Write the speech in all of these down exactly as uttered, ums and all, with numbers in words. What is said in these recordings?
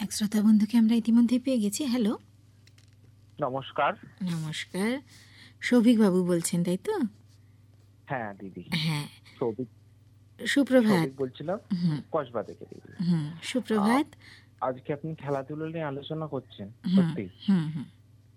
এক শ্রোতা বন্ধুকে আমরা ইতিমধ্যে পেয়ে গেছি। হ্যালো, নমস্কার। নমস্কার। সৌভিক বাবু বলছেন, তাই তো? হ্যাঁ দিদি, হ্যাঁ, সৌভিক সুপ্রভাত। সৌভিক বলছিলাম, হুম কসবা থেকে দিদি। হুম আহ, সুপ্রভাত। আজকে আপনি খেলাধুলো নিয়ে আলোচনা করছেন, হুম সত্যি হুম হুম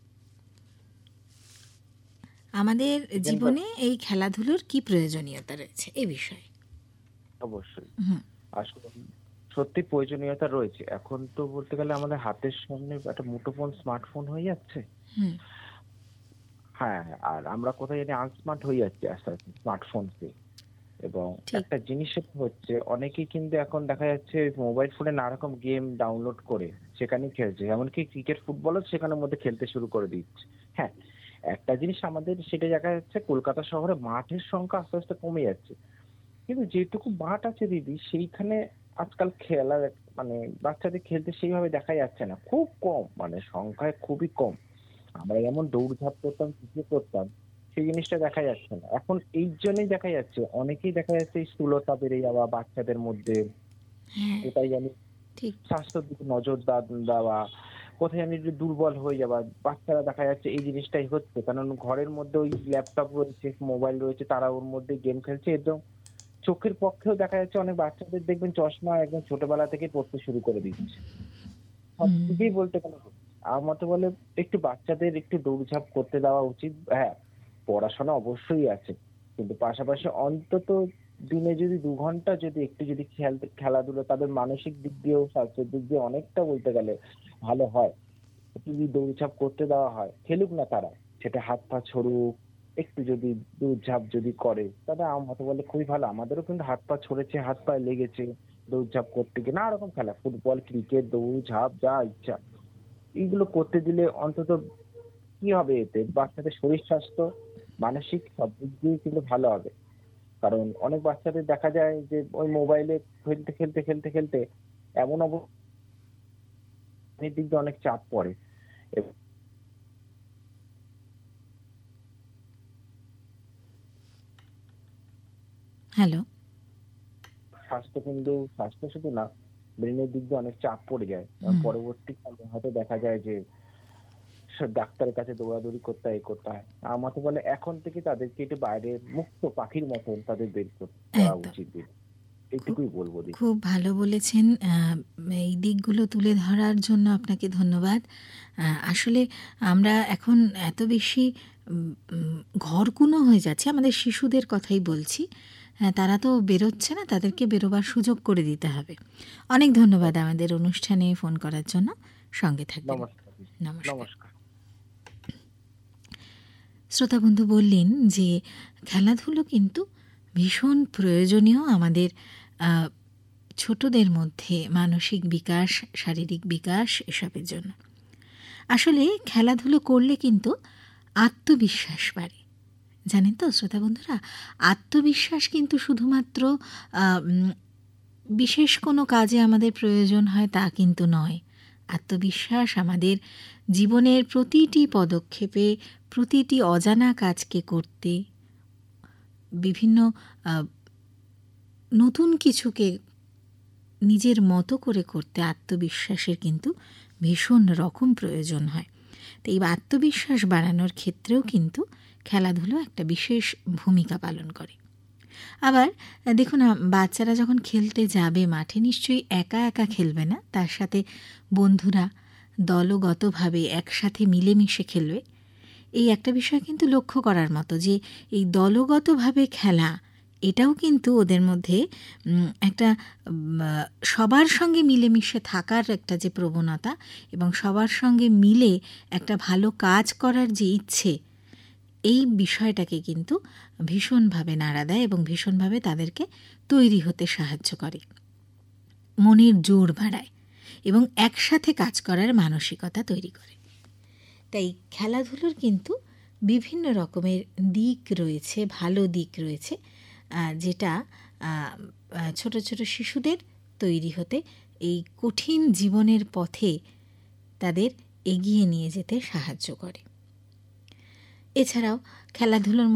আমাদের দেখবেন বা জীবনে এই খেলাধুলোর কি প্রয়োজনীয়তা রয়েছে এ বিষয়ে। অবশ্যই হুম আসলে সত্যি প্রয়োজনীয়তা রয়েছে। এখন তো বলতে গেলে আমাদের হাতের সামনে একটা মুঠোফোন, স্মার্টফোন হয়ে যাচ্ছে। হুম হ্যাঁ, আর আমরা কোথায় জানি আনস্মার্ট হয়ে যাচ্ছি আস্তে আস্তে স্মার্টফোন দিয়ে। এবং ঠিক। একটা জিনিস সেটা হচ্ছে, অনেকেই কিন্তু এখন দেখা যাচ্ছে মোবাইল ফোনে নানা রকম গেম ডাউনলোড করে সেখানেই খেলছে, এমনকি ক্রিকেট ফুটবলও সেখানের মধ্যে খেলতে শুরু করে দিচ্ছে। হ্যাঁ, একটা জিনিস আমাদের সেটা দেখা যাচ্ছে, কলকাতা শহরে মাঠের সংখ্যা আস্তে আস্তে কমে যাচ্ছে, কিন্তু যেটুকু মাঠ আছে দিদি সেইখানে আজকাল খেলার মানে বাচ্চাদের খেলতে সেইভাবে দেখা যাচ্ছে না, খুব কম, মানে সংখ্যায় খুবই কম। আমরা যেমন দৌড়ঝাঁপ করতাম, কিছু করতাম, সেই জিনিসটা দেখা যাচ্ছে না এখন। এই জন্যই দেখা যাচ্ছে, অনেকেই দেখা যাচ্ছে এই স্থূলতা বেড়ে যাওয়া বাচ্চাদের মধ্যে, হ্যাঁ, কোথায় জানি ঠিক। স্বাস্থ্যের দিকে নজর দা- দেওয়া, কোথায় জানি একটু দুর্বল হয়ে যাওয়া। বাচ্চারা দেখা যাচ্ছে এই জিনিসটাই হচ্ছে, কারণ ঘরের মধ্যে ওই ল্যাপটপ রয়েছে, মোবাইল রয়েছে, তারা ওর মধ্যে গেম খেলছে। এবং চোখের পক্ষেও দেখা যাচ্ছে অনেক বাচ্চাদের দেখবেন চশমা একদম ছোটবেলা থেকে পড়তে শুরু করে দিচ্ছে। সব হুম দিকেই বলতে গেলে হচ্ছে। আমার মতে বলে একটু বাচ্চাদের একটু দৌড়ঝাঁপ করতে দেওয়া উচিত। হ্যাঁ, পড়াশোনা অবশ্যই আছে, কিন্তু পাশাপাশি অন্তত দিনে যদি দু ঘন্টা যদি একটু যদি খেলতে খেলাধুলো, তাদের মানসিক দিক দিয়েও স্বাস্থ্যের দিক দিয়ে অনেকটা বলতে গেলে ভালো হয়। একটু যদি দৌড়ঝাঁপ করতে দেওয়া হয়, খেলুক না তারা, সেটা হাত পা ছড়ুক, একটু যদি দৌড়ঝাঁপ যদি করে, তাহলে আমার মতে বলে খুবই ভালো। আমাদেরও কিন্তু হাত পা ছড়েছে, হাত পায়ে লেগেছে দৌড়ঝাঁপ করতে গিয়ে, নানা রকম খেলা, ফুটবল, ক্রিকেট, দৌড় ঝাঁপ, যা ইচ্ছা এইগুলো করতে দিলে অন্তত কি হবে, এতে বাচ্চাদের শরীর স্বাস্থ্য, মানসিক সব দিক দিয়ে কিন্তু ভালো হবে। কারণ অনেক বাচ্চাদের দেখা যায় যে ওই মোবাইলে খেলতে খেলতে খেলতে খেলতে এমন অবস্থার দিক দিয়ে অনেক চাপ পড়ে এবং হ্যালো। স্বাস্থ্য কিন্তু, স্বাস্থ্য শুধু না, ব্রেনের দিক দিয়ে অনেক চাপ পড়ে যায়। এবং হুম পরবর্তীকালে হয়তো দেখা যায় যে সে ডাক্তারের কাছে দৌড়াদৌড়ি করতে হয়, এ করতে হয়। আমার তো বলে এখন থেকে তাদেরকে একটু বাইরে মুক্ত পাখির মতন তাদের বের কর- করা একদম। উচিত। খুব এইটুকুই বলবো দিদি। খুব ভালো বলেছেন। আহ, এই দিকগুলো তুলে ধরার জন্য আপনাকে ধন্যবাদ। আহ, আসলে আমরা এখন এত বেশি উম, উম, ঘরকুনো হয়ে যাচ্ছে, আমাদের শিশুদের কথাই বলছি। হ্যাঁ, তারা তো বেরোচ্ছে না, তাদেরকে বেরোবার সুযোগ করে দিতে হবে। অনেক ধন্যবাদ আমাদের অনুষ্ঠানে ফোন করার জন্য। সঙ্গে থাকবেন। নমস্কার দিদি। নমস্কার। নমস্কার। শ্রোতাবন্ধু বললেন যে খেলাধুলো কিন্তু ভীষণ প্রয়োজনীয় আমাদের আহ, ছোটদের মধ্যে মানসিক বিকাশ, শারীরিক বিকাশ এসবের জন্য। আসলে খেলাধুলো করলে কিন্তু আত্মবিশ্বাস বাড়ে। জানেন তো শ্রোতা বন্ধুরা, আত্মবিশ্বাস কিন্তু শুধুমাত্র আহ, উম, বিশেষ কোনো কাজে আমাদের প্রয়োজন হয় তা কিন্তু নয়। আত্মবিশ্বাস আমাদের জীবনের প্রতিটি পদক্ষেপে, প্রতিটি অজানা কাজকে করতে, বিভিন্ন আহ, নতুন কিছুকে নিজের মতো করে করতে আত্মবিশ্বাসের কিন্তু ভীষণ রকম প্রয়োজন হয়। তো এই আত্মবিশ্বাস বাড়ানোর ক্ষেত্রেও কিন্তু খেলাধুলো একটা বিশেষ ভূমিকা পালন করে। আবার দেখুন, বাচ্চারা যখন খেলতে যাবে মাঠে, নিশ্চয়ই একা একা খেলবে না, তার সাথে বন্ধুরা দলগতভাবে একসাথে মিলেমিশে খেলবে। এই একটা বিষয় কিন্তু লক্ষ্য করার মতো, যে এই দলগতভাবে খেলা, এটাও কিন্তু ওদের মধ্যে একটা সবার সঙ্গে মিলেমিশে থাকার একটা যে প্রবণতা, এবং সবার সঙ্গে মিলে একটা ভালো কাজ করার যে ইচ্ছে, এই বিষয়টাকে কিন্তু ভীষণভাবে নাড়া দেয় এবং ভীষণভাবে তাদেরকে তৈরি হতে সাহায্য করে, মনের জোর বাড়ায় এবং একসাথে কাজ করার মানসিকতা তৈরি করে। তাই খেলাধুলোর কিন্তু বিভিন্ন রকমের দিক রয়েছে, ভালো দিক রয়েছে, যেটা ছোট ছোট শিশুদের তৈরি হতে, এই কঠিন জীবনের পথে তাদের এগিয়ে নিয়ে যেতে সাহায্য করে। এছাড়াও খেলাধুলোর